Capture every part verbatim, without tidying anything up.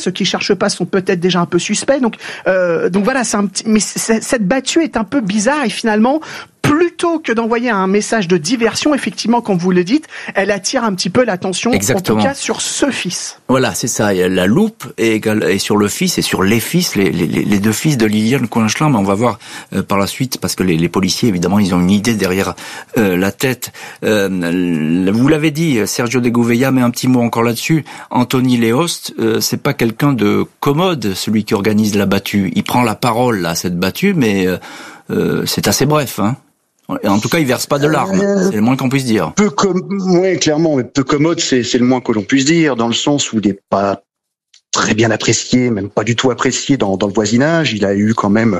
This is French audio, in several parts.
ceux qui cherchent pas sont peut-être déjà un peu suspects. Donc, euh, donc voilà, c'est un petit, mais c'est, cette battue est un peu bizarre et finalement, plutôt que d'envoyer un message de diversion, effectivement, comme vous le dites, elle attire un petit peu l'attention, Exactement. en tout cas sur ce fils. Voilà, c'est ça. La loupe est, est sur le fils et sur les fils, les, les, les deux fils de Liliane Coinchelan. Mais on va voir euh, par la suite, parce que les, les policiers, évidemment, ils ont une idée derrière euh, la tête. Euh, vous l'avez dit, Sergio de Gouveia, mais un petit mot encore là-dessus. Anthony Leost, euh, c'est pas quelqu'un de commode, celui qui organise la battue. Il prend la parole à cette battue, mais euh, euh, c'est assez bref, hein. En tout cas, il verse pas de larmes, euh, c'est le moins qu'on puisse dire. Peu comme, ouais, clairement, mais peu commode, c'est, c'est le moins que l'on puisse dire, dans le sens où il n'est pas très bien apprécié, même pas du tout apprécié dans, dans le voisinage. Il a eu quand même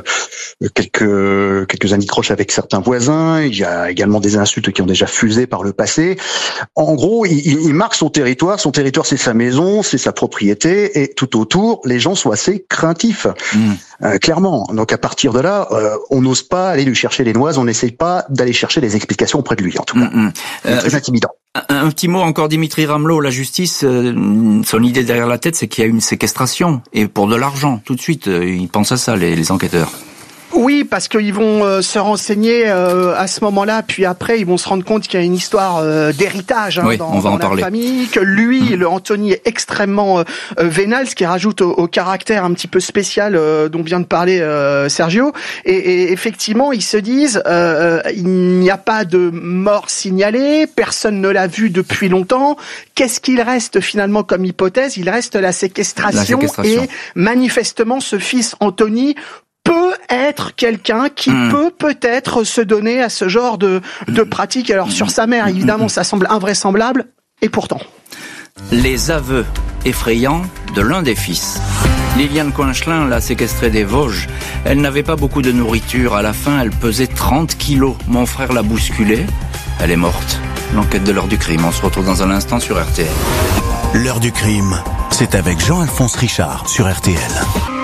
quelques quelques anicroches avec certains voisins. Il y a également des insultes qui ont déjà fusé par le passé. En gros, il, il marque son territoire. Son territoire, c'est sa maison, c'est sa propriété, et tout autour, les gens sont assez craintifs, mmh. euh, clairement. Donc à partir de là, euh, on n'ose pas aller lui chercher les noises. On n'essaye pas d'aller chercher des explications auprès de lui, en tout cas. Mmh. C'est euh, très intimidant. Un petit mot encore, Dimitri Ramelot, la justice, euh, son idée derrière la tête, c'est qu'il y a une séquestration, et pour de l'argent, tout de suite, euh, ils pensent à ça, les, les enquêteurs. Oui, parce qu'ils vont euh, se renseigner euh, à ce moment-là, puis après ils vont se rendre compte qu'il y a une histoire euh, d'héritage hein, oui, dans, on va dans en la parler. famille, que lui, mmh. le Anthony, est extrêmement euh, vénal, ce qui rajoute au, au caractère un petit peu spécial euh, dont vient de parler euh, Sergio. Et, et effectivement, ils se disent, euh, il n'y a pas de mort signalée, personne ne l'a vu depuis longtemps. Qu'est-ce qu'il reste finalement comme hypothèse ? Il reste la séquestration, la séquestration. Et manifestement, ce fils Anthony peut être quelqu'un qui mmh. peut peut-être se donner à ce genre de, de pratique. Alors sur sa mère, évidemment, ça semble invraisemblable, et pourtant. Les aveux effrayants de l'un des fils. Liliane Coinchelan l'a séquestrée des Vosges. Elle n'avait pas beaucoup de nourriture. À la fin, elle pesait trente kilos. Mon frère l'a bousculée. Elle est morte. L'enquête de l'heure du crime. On se retrouve dans un instant sur R T L. L'heure du crime, c'est avec Jean-Alphonse Richard sur R T L.